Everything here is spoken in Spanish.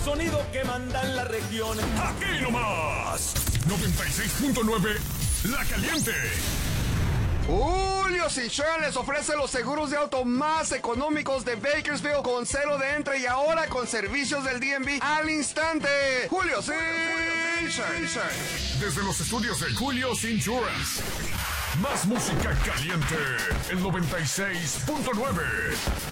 sonido que manda en la región. Aquí nomás, 96.9, La Caliente. Julio Insurance les ofrece los seguros de auto más económicos de Bakersfield con cero de entre y ahora con servicios del DMV al instante. Julio Insurance. Desde los estudios de Julio's Insurance. Más música caliente. El 96.9.